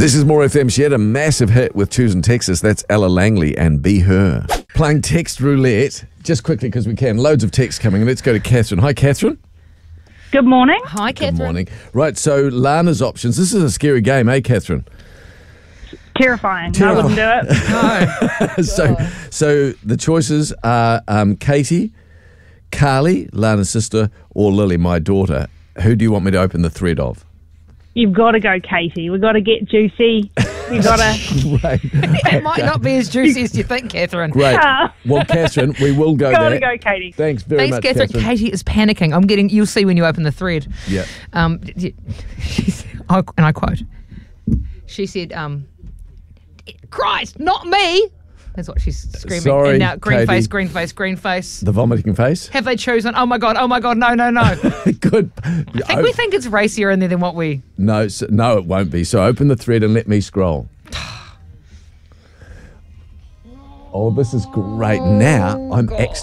This is More FM. She had a massive hit with Choosing Texas. That's Ella Langley and Be Her. Playing text roulette, just quickly because we can. Loads of texts coming in. Let's go to Catherine. Hi, Catherine. Good morning. Hi, Catherine. Good morning. Right, so Lana's options. This is a scary game, eh, Catherine? Terrifying. I wouldn't do it. So the choices are Katie, Carly, Lana's sister, or Lily, my daughter. Who do you want me to open the thread of? You've got to go, Katie. We've got to get juicy. You've got to... Right. It might not be as juicy as you think, Catherine. Great. Well, Catherine, we will go Got there. to go, Katie. Thanks very much, Catherine. Katie is panicking. You'll see when you open the thread. Yeah. And I quote, she said, Christ, not me. That's what she's screaming. Sorry, and now, green Katie. green face. The vomiting face? Have they chosen? Oh my God, no. Good. We think it's racier in there than what we... No, no, it won't be. So open the thread and let me scroll. Oh, this is great. Now I'm